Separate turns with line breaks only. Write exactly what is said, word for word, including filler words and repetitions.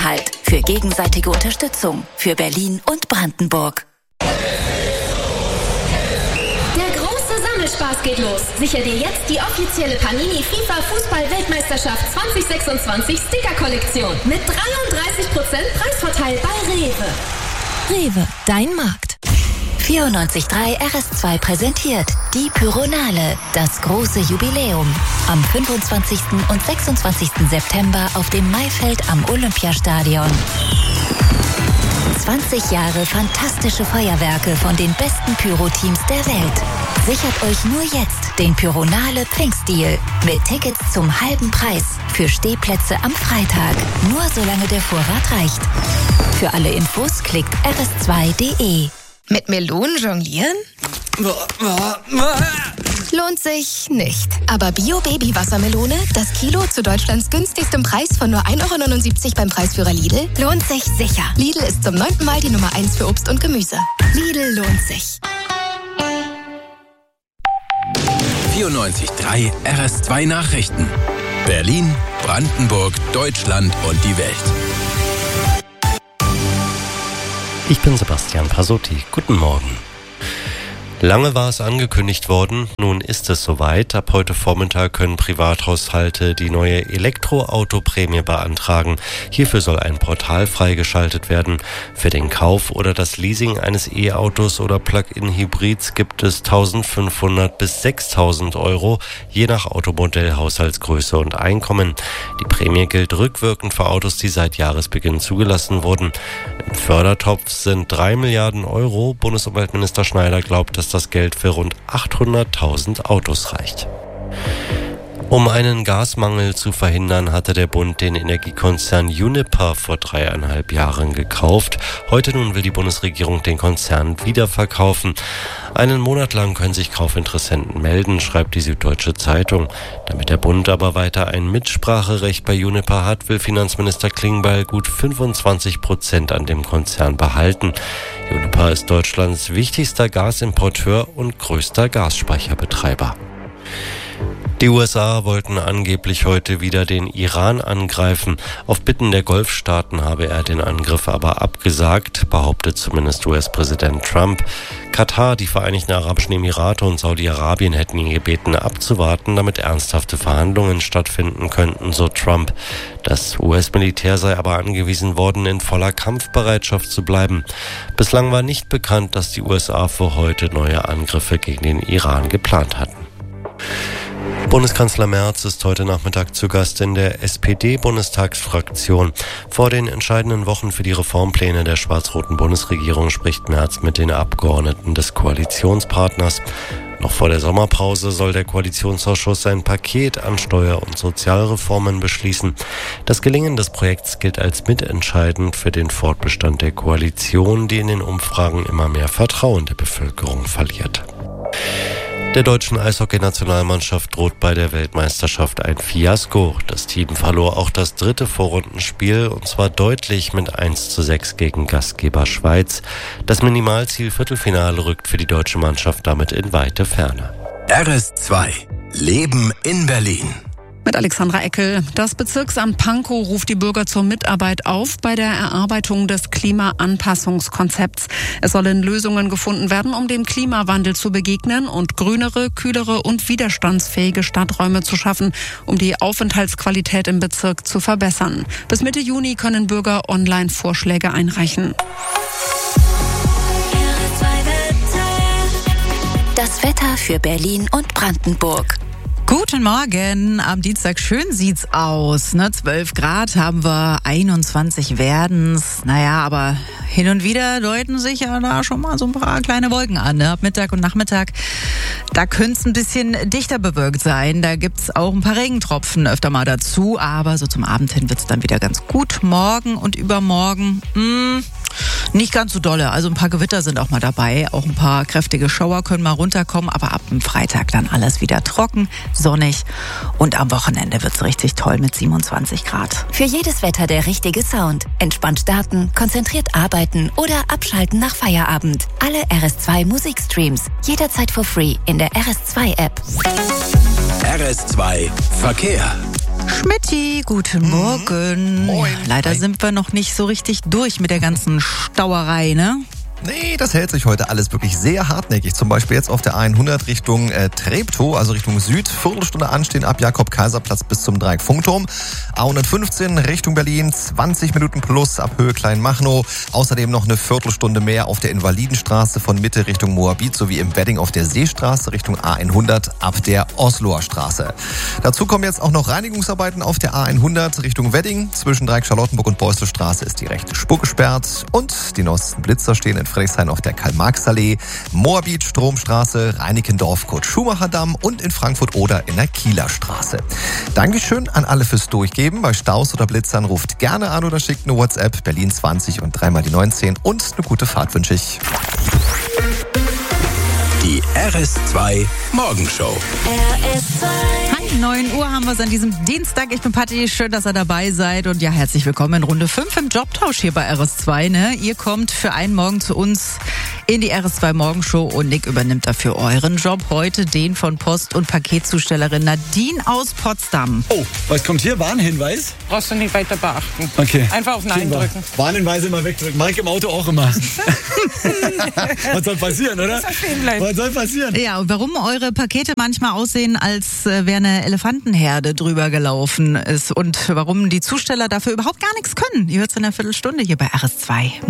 Zusammenhalt, für gegenseitige Unterstützung, für Berlin und Brandenburg.
Spaß geht los. Sicher dir jetzt die offizielle Panini FIFA Fußball-Weltmeisterschaft zwanzig sechsundzwanzig Sticker-Kollektion mit dreiunddreißig Prozent Preisvorteil bei Rewe.
Rewe, dein Markt. vierundneunzig Komma drei R S zwei präsentiert die Pyronale, das große Jubiläum. Am fünfundzwanzigsten und sechsundzwanzigsten September auf dem Maifeld am Olympiastadion. zwanzig Jahre fantastische Feuerwerke von den besten Pyro-Teams der Welt. Sichert euch nur jetzt den Pyronale Pfingstdeal mit Tickets zum halben Preis für Stehplätze am Freitag. Nur solange der Vorrat reicht. Für alle Infos klickt r s zwei punkt d e.
Mit Melonen jonglieren? Lohnt sich nicht. Aber Bio-Baby-Wassermelone, das Kilo zu Deutschlands günstigstem Preis von nur ein Euro neunundsiebzig beim Preisführer Lidl, lohnt sich sicher. Lidl ist zum neunten Mal die Nummer eins für Obst und Gemüse. Lidl lohnt sich.
vierundneunzig Komma drei R S zwei Nachrichten. Berlin, Brandenburg, Deutschland und die Welt.
Ich bin Sebastian Pasotti. Guten Morgen. Lange war es angekündigt worden, nun ist es soweit. Ab heute Vormittag können Privathaushalte die neue Elektroautoprämie beantragen. Hierfür soll ein Portal freigeschaltet werden. Für den Kauf oder das Leasing eines E-Autos oder Plug-in-Hybrids gibt es eintausendfünfhundert bis sechstausend Euro, je nach Automodell, Haushaltsgröße und Einkommen. Die Prämie gilt rückwirkend für Autos, die seit Jahresbeginn zugelassen wurden. Im Fördertopf sind drei Milliarden Euro. Bundesumweltminister Schneider glaubt, dass das Geld für rund achthunderttausend Autos reicht. Um einen Gasmangel zu verhindern, hatte der Bund den Energiekonzern Uniper vor dreieinhalb Jahren gekauft. Heute nun will die Bundesregierung den Konzern wiederverkaufen. Einen Monat lang können sich Kaufinteressenten melden, schreibt die Süddeutsche Zeitung. Damit der Bund aber weiter ein Mitspracherecht bei Uniper hat, will Finanzminister Klingbeil gut fünfundzwanzig Prozent an dem Konzern behalten. Uniper ist Deutschlands wichtigster Gasimporteur und größter Gasspeicherbetreiber. Die U S A wollten angeblich heute wieder den Iran angreifen. Auf Bitten der Golfstaaten habe er den Angriff aber abgesagt, behauptet zumindest U S-Präsident Trump. Katar, die Vereinigten Arabischen Emirate und Saudi-Arabien hätten ihn gebeten, abzuwarten, damit ernsthafte Verhandlungen stattfinden könnten, so Trump. Das U S-Militär sei aber angewiesen worden, in voller Kampfbereitschaft zu bleiben. Bislang war nicht bekannt, dass die U S A für heute neue Angriffe gegen den Iran geplant hatten. Bundeskanzler Merz ist heute Nachmittag zu Gast in der S P D-Bundestagsfraktion. Vor den entscheidenden Wochen für die Reformpläne der schwarz-roten Bundesregierung spricht Merz mit den Abgeordneten des Koalitionspartners. Noch vor der Sommerpause soll der Koalitionsausschuss ein Paket an Steuer- und Sozialreformen beschließen. Das Gelingen des Projekts gilt als mitentscheidend für den Fortbestand der Koalition, die in den Umfragen immer mehr Vertrauen der Bevölkerung verliert. Der deutschen Eishockey-Nationalmannschaft droht bei der Weltmeisterschaft ein Fiasko. Das Team verlor auch das dritte Vorrundenspiel, und zwar deutlich mit eins zu sechs gegen Gastgeber Schweiz. Das Minimalziel Viertelfinale rückt für die deutsche Mannschaft damit in weite Ferne.
R S zwei. Leben in Berlin.
Mit Alexandra Eckel. Das Bezirksamt Pankow ruft die Bürger zur Mitarbeit auf bei der Erarbeitung des Klimaanpassungskonzepts. Es sollen Lösungen gefunden werden, um dem Klimawandel zu begegnen und grünere, kühlere und widerstandsfähige Stadträume zu schaffen, um die Aufenthaltsqualität im Bezirk zu verbessern. Bis Mitte Juni können Bürger online Vorschläge einreichen.
Das Wetter für Berlin und Brandenburg.
Guten Morgen. Am Dienstag schön sieht's aus. Ne? zwölf Grad haben wir, einundzwanzig werden's. Naja, aber hin und wieder deuten sich ja da schon mal so ein paar kleine Wolken an. Ne? Ab Mittag und Nachmittag, da könnte es ein bisschen dichter bewölkt sein. Da gibt's auch ein paar Regentropfen öfter mal dazu. Aber so zum Abend hin wird's dann wieder ganz gut. Morgen und übermorgen, mh, nicht ganz so dolle. Also ein paar Gewitter sind auch mal dabei. Auch ein paar kräftige Schauer können mal runterkommen. Aber ab dem Freitag dann alles wieder trocken, sonnig. Und am Wochenende wird's richtig toll mit siebenundzwanzig Grad.
Für jedes Wetter der richtige Sound. Entspannt starten, konzentriert arbeiten oder abschalten nach Feierabend. Alle R S zwei Musikstreams. Jederzeit for free in der R S zwei App.
R S zwei Verkehr.
Schmitty, guten Morgen.
Moin.
Leider
Hi.
sind wir noch nicht so richtig durch mit der ganzen Stauerei, ne?
Nee, das hält sich heute alles wirklich sehr hartnäckig. Zum Beispiel jetzt auf der A hundert Richtung äh, Treptow, also Richtung Süd. Viertelstunde anstehen ab Jakob-Kaiser-Platz bis zum Dreieck-Funkturm. A hundertfünfzehn Richtung Berlin, zwanzig Minuten plus ab Höhe Kleinmachnow. Außerdem noch eine Viertelstunde mehr auf der Invalidenstraße von Mitte Richtung Moabit sowie im Wedding auf der Seestraße Richtung A hundert ab der Osloer Straße. Dazu kommen jetzt auch noch Reinigungsarbeiten auf der A hundert Richtung Wedding. Zwischen Dreieck-Charlottenburg und Beusselstraße ist die rechte Spur gesperrt. Und die neuesten Blitzer stehen in Friedrichshain auf der Karl-Marx-Allee, Moabit, Stromstraße, Reinickendorf, Kurt-Schumacher-Damm und in Frankfurt-Oder in der Kieler Straße. Dankeschön an alle fürs Durchgeben. Bei Staus oder Blitzern ruft gerne an oder schickt eine WhatsApp. Berlin zwanzig und dreimal die neunzehn. Und eine gute Fahrt wünsche ich.
Die R S zwei Morgenshow.
Hi, neun Uhr haben wir es an diesem Dienstag. Ich bin Patti, schön, dass ihr dabei seid. Und ja, herzlich willkommen in Runde fünf im Jobtausch hier bei R S zwei. Ne? Ihr kommt für einen Morgen zu uns in die R S zwei Morgenshow und Nick übernimmt dafür euren Job. Heute den von Post- und Paketzustellerin Nadine aus Potsdam.
Oh, was kommt hier? Warnhinweis?
Brauchst du nicht weiter beachten.
Okay.
Einfach auf Nein drücken.
Warnhinweise immer wegdrücken. Mach ich im Auto auch immer. Was soll passieren, oder?
Das soll stehen bleiben.
Was soll passieren?
Ja, und warum eure Pakete manchmal aussehen, als äh, wäre eine Elefantenherde drüber gelaufen ist und warum die Zusteller dafür überhaupt gar nichts können. Ihr hört es in einer Viertelstunde hier bei R S zwei.